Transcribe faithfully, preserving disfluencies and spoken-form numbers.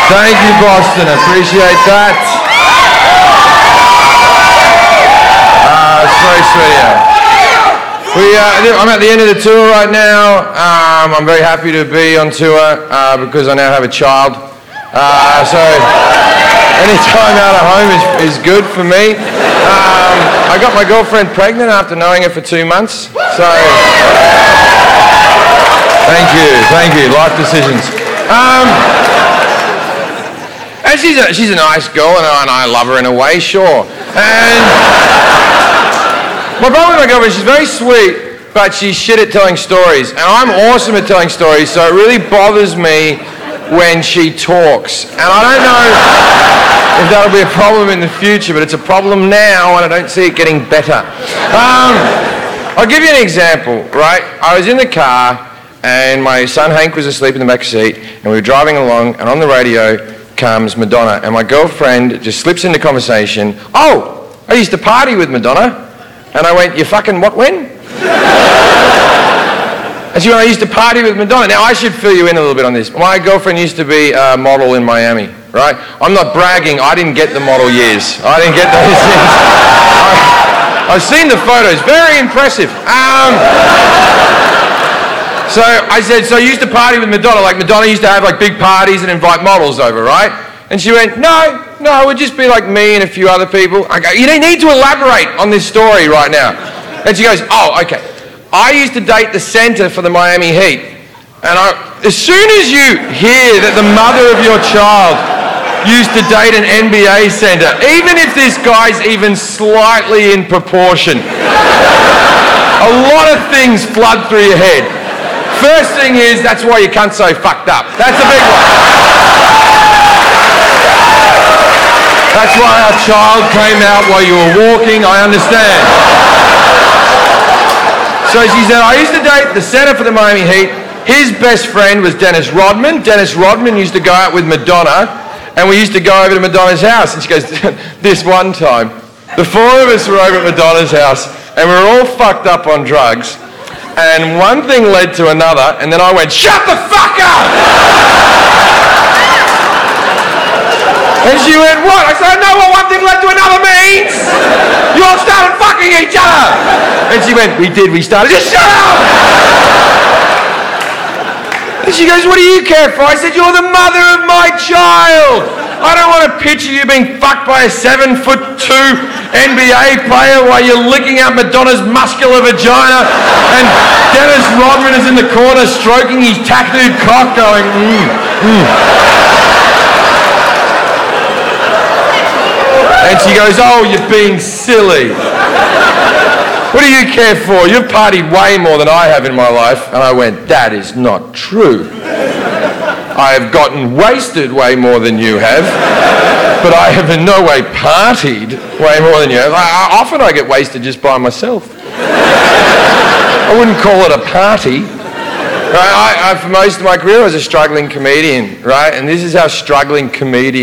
Thank you, Boston. I appreciate that. Uh, it's very sweet, yeah. We, uh, I'm at the end of the tour right now. Um, I'm very happy to be on tour uh, because I now have a child. Uh, so any time out of home is, is good for me. Um, I got my girlfriend pregnant after knowing her for two months. So thank you, thank you. Life decisions. Um, and she's a, she's a nice girl, and I, and I love her in a way, sure. And my problem with my girlfriend, she's very sweet, but she's shit at telling stories. And I'm awesome at telling stories, so it really bothers me when she talks. And I don't know if that'll be a problem in the future, but it's a problem now, and I don't see it getting better. Um, I'll give you an example, right? I was in the car, and my son Hank was asleep in the back seat, and we were driving along, and on the radio comes Madonna, and my girlfriend just slips into conversation. Oh, I used to party with Madonna. And I went, you fucking what, when? And she went, I used to party with Madonna. Now, I should fill you in a little bit on this. My girlfriend used to be a model in Miami, right? I'm not bragging. I didn't get the model years. I didn't get those years. I, I've seen the photos. Very impressive. Um, so I said, so you used to party with Madonna. Like Madonna used to have like big parties and invite models over, right? And she went, no, no, it would just be like me and a few other people. I go, you need to elaborate on this story right now. And she goes, oh, okay. I used to date the center for the Miami Heat. And I, as soon as you hear that the mother of your child used to date an N B A center, even if this guy's even slightly in proportion, a lot of things flood through your head. First thing is, that's why your cunt's so fucked up. That's the big one. That's why our child came out while you were walking, I understand. So she said, I used to date the center for the Miami Heat. His best friend was Dennis Rodman. Dennis Rodman used to go out with Madonna, and we used to go over to Madonna's house. And she goes, this one time, the four of us were over at Madonna's house, and we were all fucked up on drugs. And one thing led to another, and then I went, shut the fuck up! And she went, what? I said, I know what one thing led to another means. You all started fucking each other. And she went, we did, we started. Just shut up! And she goes, what do you care for? I said, you're the mother of my child. I don't want to picture you being fucked by a seven foot two N B A player while you're licking out Madonna's muscular vagina and Dennis Rodman is in the corner stroking his tattooed cock going, mm, mm. And she goes, oh, you're being silly. What do you care for? You've partied way more than I have in my life. And I went, that is not true. I have gotten wasted way more than you have, but I have in no way partied way more than you have. I, I, often I get wasted just by myself. I wouldn't call it a party. Right? I, I, for most of my career, I was a struggling comedian, right? And this is how struggling comedians